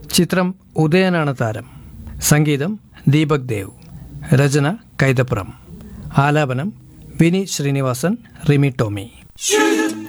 ചിത്രം ഉദയനാണ് താരം. സംഗീതം ദീപക് ദേവ്. രചന കൈതപ്രം. ആലാപനം വിനി ശ്രീനിവാസൻ, റിമി ടോമി.